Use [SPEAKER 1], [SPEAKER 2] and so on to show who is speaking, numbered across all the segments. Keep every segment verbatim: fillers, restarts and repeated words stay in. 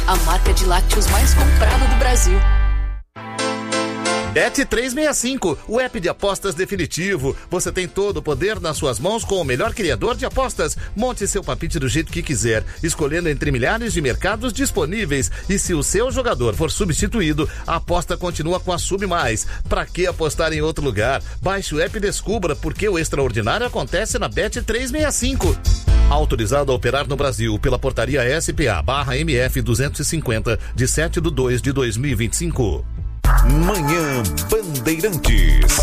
[SPEAKER 1] a marca de lácteos mais comprada do Brasil.
[SPEAKER 2] Bet trezentos e sessenta e cinco, o app de apostas definitivo. Você tem todo o poder nas suas mãos com o melhor criador de apostas. Monte seu palpite do jeito que quiser, escolhendo entre milhares de mercados disponíveis. E se o seu jogador for substituído, a aposta continua com a Sub Mais. Pra que apostar em outro lugar? Baixe o app e descubra porque o extraordinário acontece na Bet trezentos e sessenta e cinco. Autorizado a operar no Brasil pela portaria S P A barra M F duzentos e cinquenta, de sete de dois de dois mil e vinte e cinco.
[SPEAKER 3] Manhã Bandeirantes.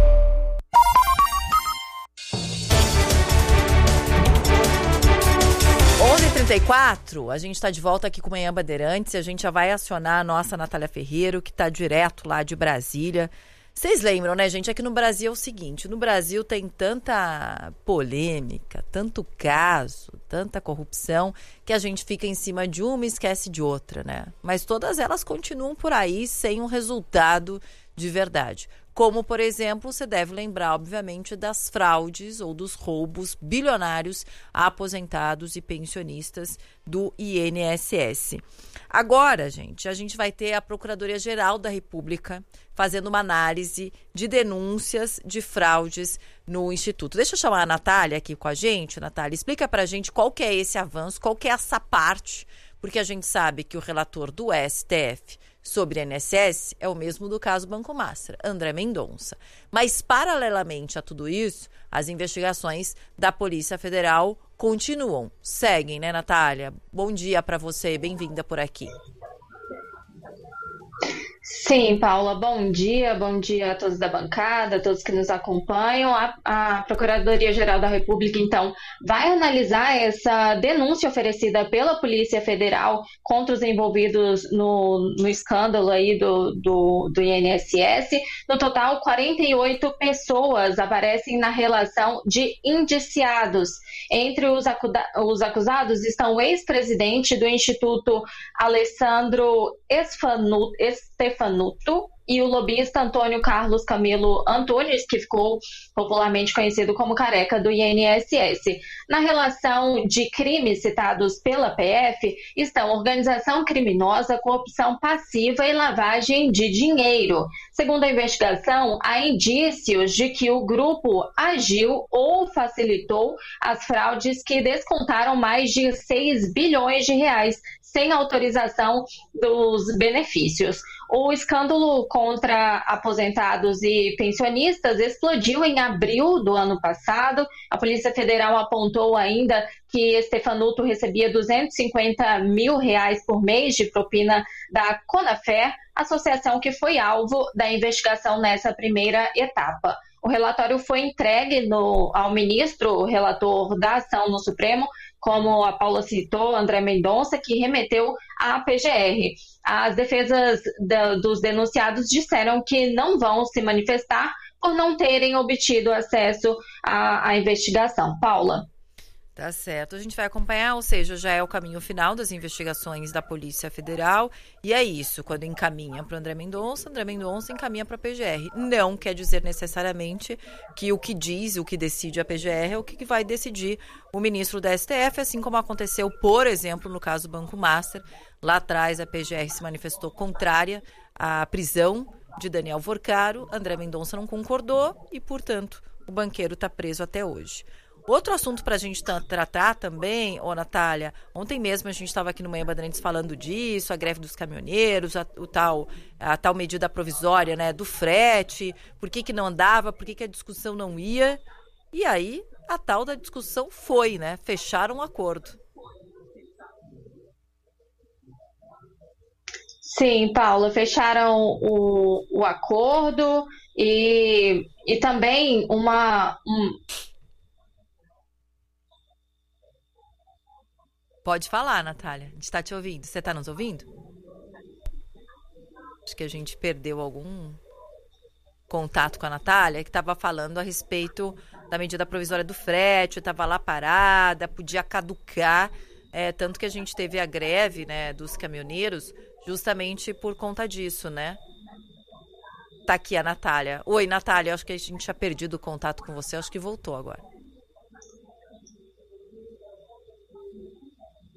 [SPEAKER 4] onze e trinta e quatro, a gente está de volta aqui com Manhã Bandeirantes e a gente já vai acionar a nossa Natália Ferreiro, que está direto lá de Brasília. Vocês lembram, né, gente? Aqui no Brasil é o seguinte, no Brasil tem tanta polêmica, tanto caso, tanta corrupção, que a gente fica em cima de uma e esquece de outra, né? Mas todas elas continuam por aí sem um resultado de verdade. Como, por exemplo, você deve lembrar, obviamente, das fraudes ou dos roubos bilionários a aposentados e pensionistas do I N S S. Agora, gente, a gente vai ter a Procuradoria-Geral da República fazendo uma análise de denúncias de fraudes no Instituto. Deixa eu chamar a Natália aqui com a gente. Natália, explica pra gente qual que é esse avanço, qual que é essa parte, porque a gente sabe que o relator do S T F sobre I N S S é o mesmo do caso Banco Master, André Mendonça. Mas, paralelamente a tudo isso, as investigações da Polícia Federal continuam, seguem, né, Natália? Bom dia para você, bem-vinda por aqui.
[SPEAKER 5] Sim, Paula, bom dia, bom dia a todos da bancada, a todos que nos acompanham. A, a Procuradoria-Geral da República, então, vai analisar essa denúncia oferecida pela Polícia Federal contra os envolvidos no, no escândalo aí do, do, do I N S S. No total, quarenta e oito pessoas aparecem na relação de indiciados. Entre os, acuda, os acusados estão o ex-presidente do Instituto, Alessandro Esfanuto, Stefanuto, e o lobista Antônio Carlos Camilo Antunes, que ficou popularmente conhecido como Careca do I N S S. Na relação de crimes citados pela P F estão organização criminosa, corrupção passiva e lavagem de dinheiro. Segundo a investigação, há indícios de que o grupo agiu ou facilitou as fraudes que descontaram mais de seis bilhões de reais sem autorização dos benefícios. O escândalo contra aposentados e pensionistas explodiu em abril do ano passado. A Polícia Federal apontou ainda que Stefanuto recebia duzentos e cinquenta mil reais por mês de propina da Conafer, associação que foi alvo da investigação nessa primeira etapa. O relatório foi entregue no, ao ministro relator da ação no Supremo, como a Paula citou, André Mendonça, que remeteu à P G R. As defesas da, dos denunciados disseram que não vão se manifestar por não terem obtido acesso à, à investigação. Paula.
[SPEAKER 4] Tá certo, a gente vai acompanhar, ou seja, já é o caminho final das investigações da Polícia Federal, e é isso, quando encaminha para o André Mendonça, André Mendonça encaminha para a P G R. Não quer dizer necessariamente que o que diz, o que decide a P G R é o que vai decidir o ministro da S T F, assim como aconteceu, por exemplo, no caso do Banco Master. Lá atrás a P G R se manifestou contrária à prisão de Daniel Vorcaro, André Mendonça não concordou e, portanto, o banqueiro está preso até hoje. Outro assunto para a gente t- tratar também, ô Natália, ontem mesmo a gente estava aqui no Manhã Bandeirantes falando disso, a greve dos caminhoneiros, a, o tal, a tal medida provisória, né, do frete, por que que não andava, por que que a discussão não ia, e aí a tal da discussão foi, né, fecharam um acordo.
[SPEAKER 5] Sim, Paula, fecharam o, o acordo e, e também uma... Um...
[SPEAKER 4] Pode falar, Natália. A gente está te ouvindo. Você está nos ouvindo? Acho que a gente perdeu algum contato com a Natália, que estava falando a respeito da medida provisória do frete, estava lá parada, podia caducar, é, tanto que a gente teve a greve, né, dos caminhoneiros justamente por conta disso, né? Tá aqui a Natália. Oi, Natália, acho que a gente tinha perdido o contato com você, acho que voltou agora.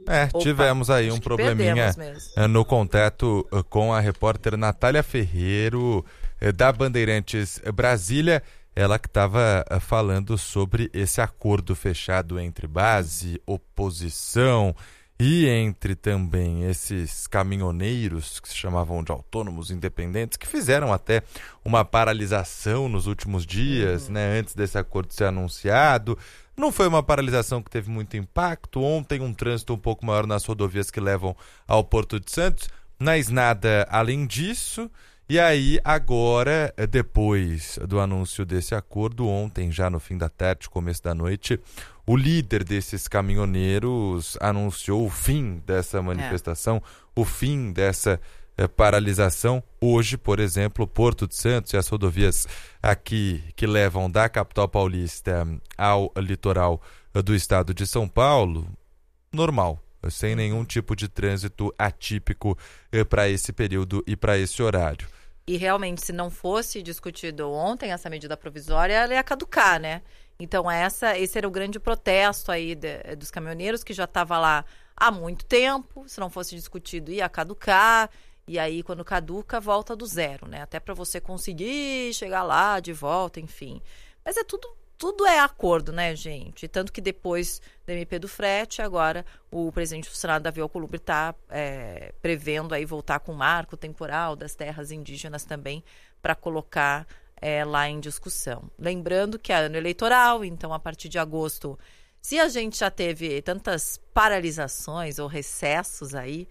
[SPEAKER 6] É,
[SPEAKER 4] Opa,
[SPEAKER 6] tivemos aí um probleminha no contato com a repórter Natália Ferreiro, da Bandeirantes Brasília. Ela que estava falando sobre esse acordo fechado entre base, oposição e entre também esses caminhoneiros que se chamavam de autônomos independentes, que fizeram até uma paralisação nos últimos dias, uhum. né, antes desse acordo ser anunciado. Não foi uma paralisação que teve muito impacto. Ontem um trânsito um pouco maior nas rodovias que levam ao Porto de Santos, mas nada além disso. E aí, agora, depois do anúncio desse acordo, ontem, já no fim da tarde, começo da noite, o líder desses caminhoneiros anunciou o fim dessa manifestação, é. o fim dessa eh, paralisação. Hoje, por exemplo, Porto de Santos e as rodovias aqui que levam da capital paulista ao litoral do estado de São Paulo, normal, sem nenhum tipo de trânsito atípico eh, para esse período e para esse horário.
[SPEAKER 4] E realmente, se não fosse discutido ontem essa medida provisória, ela ia caducar, né? Então, essa, esse era o grande protesto aí de, dos caminhoneiros, que já estava lá há muito tempo. Se não fosse discutido, ia caducar. E aí, quando caduca, volta do zero, né? Até para você conseguir chegar lá de volta, enfim. Mas é tudo... Tudo é acordo, né, gente? Tanto que depois do M P do frete, agora o presidente do Senado, Davi Alcolumbre, está é, prevendo aí voltar com o marco temporal das terras indígenas também para colocar é, lá em discussão. Lembrando que é ano eleitoral, então a partir de agosto, se a gente já teve tantas paralisações ou recessos aí,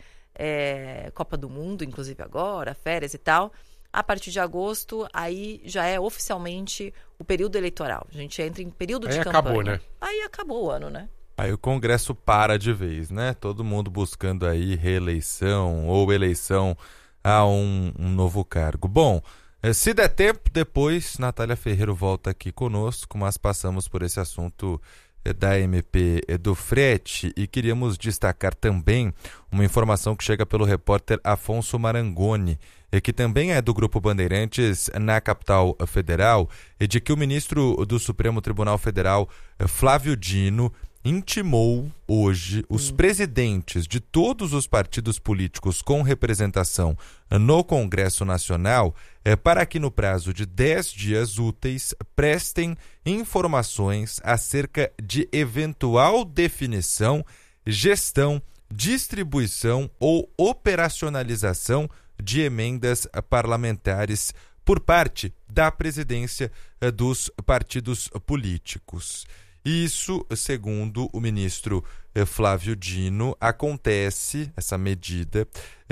[SPEAKER 4] é, Copa do Mundo, inclusive agora, férias e tal... A partir de agosto, aí já é oficialmente o período eleitoral. A gente entra em período
[SPEAKER 7] aí
[SPEAKER 4] de campanha.
[SPEAKER 7] Acabou, né?
[SPEAKER 4] Aí acabou o ano, né?
[SPEAKER 6] Aí o Congresso para de vez, né? Todo mundo buscando aí reeleição ou eleição a um, um novo cargo. Bom, se der tempo, depois Natália Ferreiro volta aqui conosco, mas passamos por esse assunto da M P do frete e queríamos destacar também uma informação que chega pelo repórter Afonso Marangoni, que também é do Grupo Bandeirantes na capital federal, de que o ministro do Supremo Tribunal Federal, Flávio Dino, intimou hoje os hum. presidentes de todos os partidos políticos com representação no Congresso Nacional eh, para que no prazo de dez dias úteis prestem informações acerca de eventual definição, gestão, distribuição ou operacionalização de emendas parlamentares por parte da presidência eh, dos partidos políticos. Isso, segundo o ministro Flávio Dino, acontece, essa medida,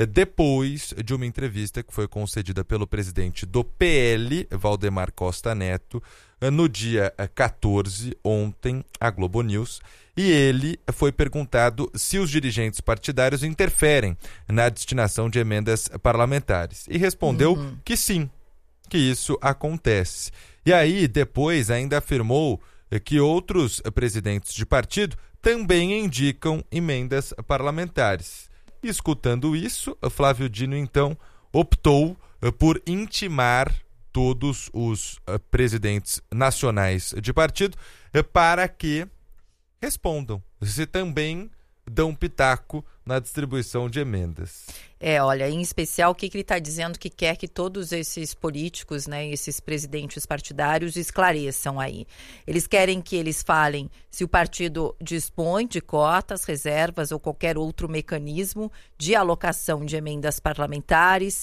[SPEAKER 6] depois de uma entrevista que foi concedida pelo presidente do P L, Valdemar Costa Neto, no dia quatorze, ontem, à Globo News, e ele foi perguntado se os dirigentes partidários interferem na destinação de emendas parlamentares. E respondeu uhum. que sim, que isso acontece. E aí, depois, ainda afirmou que outros presidentes de partido também indicam emendas parlamentares. E, escutando isso, Flávio Dino, então, optou por intimar todos os presidentes nacionais de partido para que respondam se também dão pitaco na distribuição de emendas.
[SPEAKER 4] É, olha, em especial o que, que ele está dizendo que quer que todos esses políticos, né, esses presidentes partidários esclareçam aí. Eles querem que eles falem se o partido dispõe de cotas, reservas ou qualquer outro mecanismo de alocação de emendas parlamentares,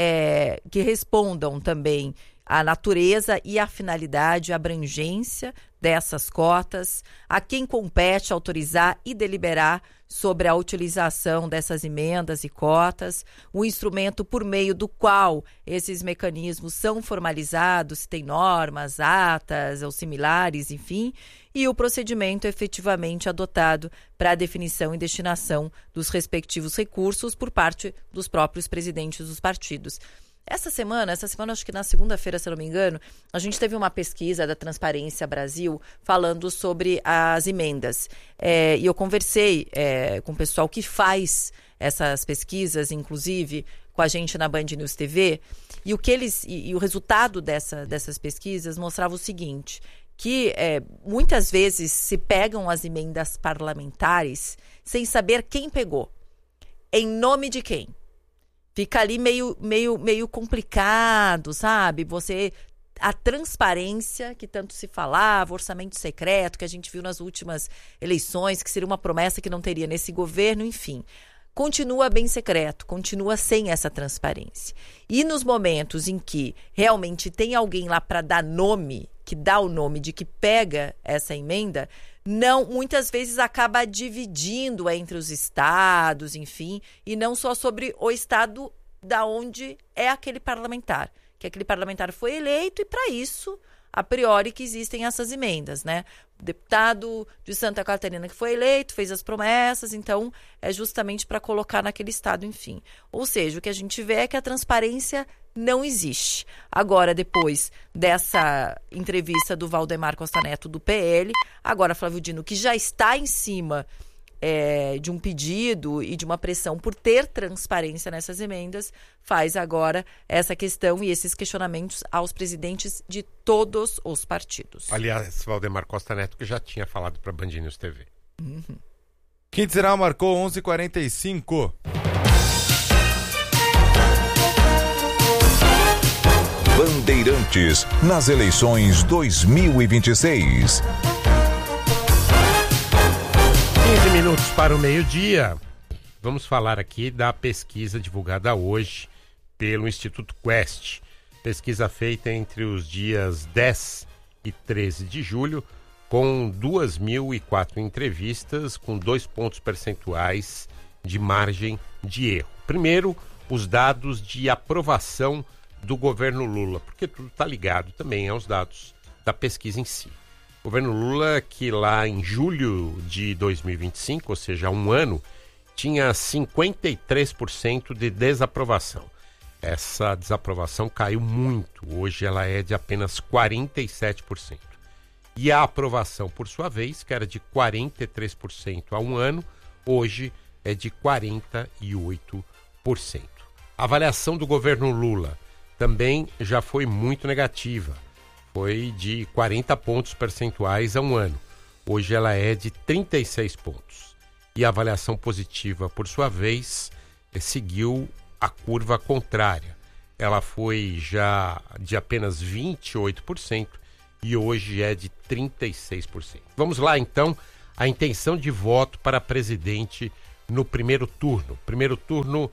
[SPEAKER 4] é, que respondam também a natureza e a finalidade, a abrangência dessas cotas, a quem compete autorizar e deliberar sobre a utilização dessas emendas e cotas, o instrumento por meio do qual esses mecanismos são formalizados, se tem normas, atas ou similares, enfim, e o procedimento efetivamente adotado para a definição e destinação dos respectivos recursos por parte dos próprios presidentes dos partidos. Essa semana, essa semana, acho que na segunda-feira, se eu não me engano, a gente teve uma pesquisa da Transparência Brasil falando sobre as emendas. É, e eu conversei é, com o pessoal que faz essas pesquisas, inclusive com a gente na Band News T V, e o, que eles, e, e o resultado dessa, dessas pesquisas mostrava o seguinte, que é, muitas vezes se pegam as emendas parlamentares sem saber quem pegou. Em nome de quem? Fica ali meio, meio, meio complicado, sabe? Você... A transparência que tanto se falava, orçamento secreto, que a gente viu nas últimas eleições, que seria uma promessa que não teria nesse governo, enfim. Continua bem secreto, continua sem essa transparência. E nos momentos em que realmente tem alguém lá para dar nome, que dá o nome de que pega essa emenda, não, muitas vezes acaba dividindo entre os estados, enfim, e não só sobre o estado da onde é aquele parlamentar. Que aquele parlamentar foi eleito e, para isso, a priori que existem essas emendas, né? O deputado de Santa Catarina que foi eleito, fez as promessas, então é justamente para colocar naquele estado, enfim. Ou seja, o que a gente vê é que a transparência não existe. Agora, depois dessa entrevista do Valdemar Costa Neto do P L, agora Flávio Dino, que já está em cima... É, de um pedido e de uma pressão por ter transparência nessas emendas, faz agora essa questão e esses questionamentos aos presidentes de todos os partidos.
[SPEAKER 7] Aliás, Valdemar Costa Neto, que já tinha falado para a Band News T V.
[SPEAKER 4] Uhum.
[SPEAKER 6] Quinto Geral marcou onze e quarenta e cinco.
[SPEAKER 3] Bandeirantes nas eleições dois mil e vinte e seis.
[SPEAKER 7] quinze minutos para o meio-dia. Vamos falar aqui da pesquisa divulgada hoje pelo Instituto Quest. Pesquisa feita entre os dias dez e treze de julho, com duas mil e quatro entrevistas, com dois pontos percentuais de margem de erro. Primeiro, os dados de aprovação do governo Lula, porque tudo está ligado também aos dados da pesquisa em si. O governo Lula, que lá em julho de dois mil e vinte e cinco, ou seja, há um ano, tinha cinquenta e três por cento de desaprovação. Essa desaprovação caiu muito. Hoje ela é de apenas quarenta e sete por cento. E a aprovação, por sua vez, que era de quarenta e três por cento há um ano, hoje é de quarenta e oito por cento. A avaliação do governo Lula também já foi muito negativa. Foi de quarenta pontos percentuais há um ano. Hoje ela é de trinta e seis pontos. E a avaliação positiva, por sua vez, seguiu a curva contrária. Ela foi já de apenas vinte e oito por cento e hoje é de trinta e seis por cento. Vamos lá, então, a intenção de voto para presidente no primeiro turno. Primeiro turno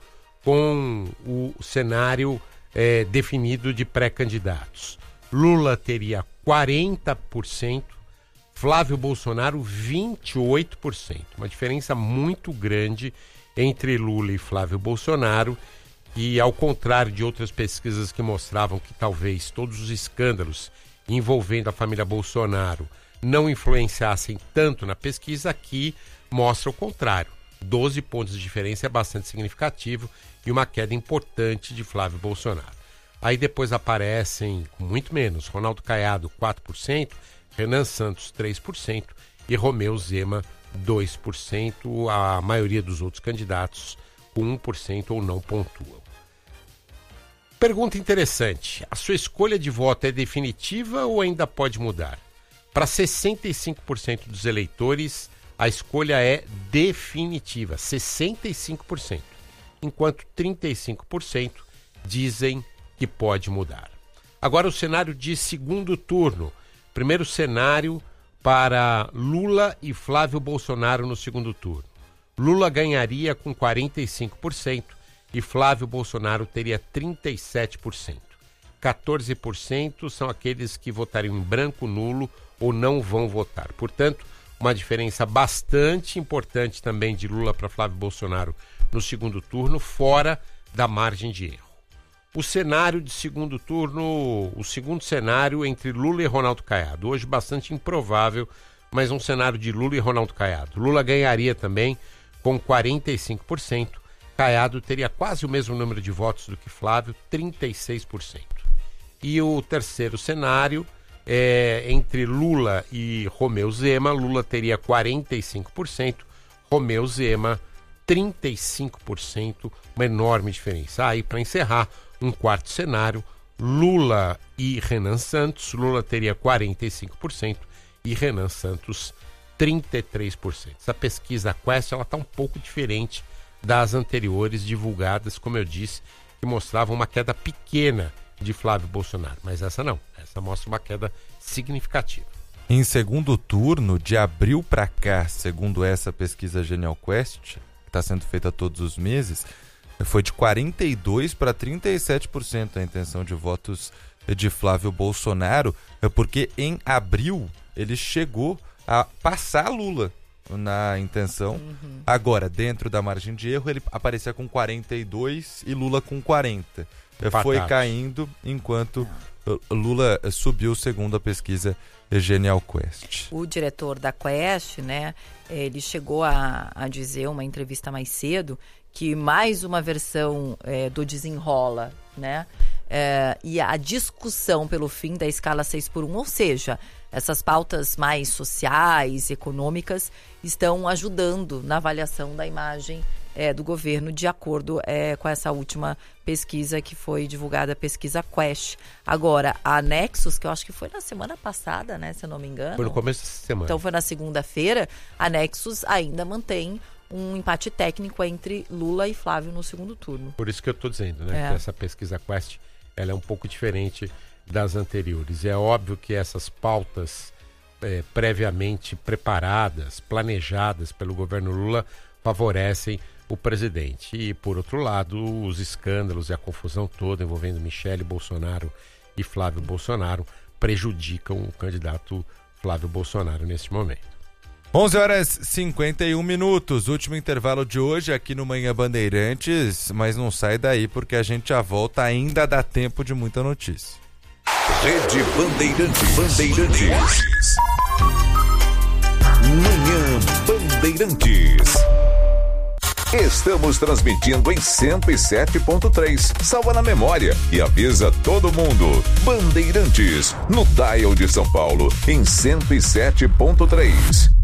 [SPEAKER 7] com o cenário é, definido de pré-candidatos. Lula teria quarenta por cento, Flávio Bolsonaro vinte e oito por cento. Uma diferença muito grande entre Lula e Flávio Bolsonaro, e ao contrário de outras pesquisas que mostravam que talvez todos os escândalos envolvendo a família Bolsonaro não influenciassem tanto na pesquisa, aqui mostra o contrário. doze pontos de diferença é bastante significativo e uma queda importante de Flávio Bolsonaro. Aí depois aparecem, com muito menos, Ronaldo Caiado, quatro por cento, Renan Santos, três por cento e Romeu Zema, dois por cento. A maioria dos outros candidatos com um por cento ou não pontuam. Pergunta interessante. A sua escolha de voto é definitiva ou ainda pode mudar? Para sessenta e cinco por cento dos eleitores, a escolha é definitiva, sessenta e cinco por cento, enquanto trinta e cinco por cento dizem que pode mudar. Agora o cenário de segundo turno. Primeiro cenário para Lula e Flávio Bolsonaro no segundo turno. Lula ganharia com quarenta e cinco por cento e Flávio Bolsonaro teria trinta e sete por cento. quatorze por cento são aqueles que votariam em branco, nulo ou não vão votar. Portanto, uma diferença bastante importante também de Lula para Flávio Bolsonaro no segundo turno, fora da margem de erro. O cenário de segundo turno, o segundo cenário entre Lula e Ronaldo Caiado. Hoje bastante improvável, mas um cenário de Lula e Ronaldo Caiado. Lula ganharia também com quarenta e cinco por cento. Caiado teria quase o mesmo número de votos do que Flávio, trinta e seis por cento. E o terceiro cenário é entre Lula e Romeu Zema. Lula teria quarenta e cinco por cento, Romeu Zema trinta e cinco por cento, uma enorme diferença. Aí, para encerrar, um quarto cenário, Lula e Renan Santos. Lula teria quarenta e cinco por cento e Renan Santos trinta e três por cento. Essa pesquisa Quest está um pouco diferente das anteriores divulgadas, como eu disse, que mostravam uma queda pequena de Flávio Bolsonaro. Mas essa não, essa mostra uma queda significativa.
[SPEAKER 6] Em segundo turno, de abril para cá, segundo essa pesquisa Genial Quest, que está sendo feita todos os meses, foi de quarenta e dois por cento para trinta e sete por cento a intenção de votos de Flávio Bolsonaro, porque em abril ele chegou a passar Lula na intenção. Uhum. Agora, dentro da margem de erro, ele aparecia com quarenta e dois e Lula com quarenta. Empatados. Foi caindo enquanto Lula subiu segundo a pesquisa Genial Quest.
[SPEAKER 4] O diretor da Quest, né, ele chegou a, a dizer uma entrevista mais cedo que mais uma versão é, do Desenrola, né, é, e a discussão pelo fim da escala seis por um, ou seja, essas pautas mais sociais, econômicas, estão ajudando na avaliação da imagem é, do governo, de acordo é, com essa última pesquisa que foi divulgada, a pesquisa Quest. Agora, a Nexus, que eu acho que foi na semana passada, né, se eu não me engano.
[SPEAKER 7] Foi no começo da semana.
[SPEAKER 4] Então foi na segunda-feira, a Nexus ainda mantém um empate técnico entre Lula e Flávio no segundo turno.
[SPEAKER 7] Por isso que eu estou dizendo, né, é. que essa pesquisa Quest ela é um pouco diferente das anteriores. É óbvio que essas pautas é, previamente preparadas, planejadas pelo governo Lula, favorecem o presidente. E, por outro lado, os escândalos e a confusão toda envolvendo Michele Bolsonaro e Flávio Bolsonaro prejudicam o candidato Flávio Bolsonaro neste momento.
[SPEAKER 6] onze horas e cinquenta e um minutos, último intervalo de hoje aqui no Manhã Bandeirantes, mas não sai daí porque a gente já volta, ainda dá tempo de muita notícia.
[SPEAKER 3] Rede Bandeirantes. Bandeirantes. Manhã Bandeirantes. Estamos transmitindo em cento e sete ponto três. Salva na memória e avisa todo mundo. Bandeirantes, no dial de São Paulo, em cento e sete ponto três.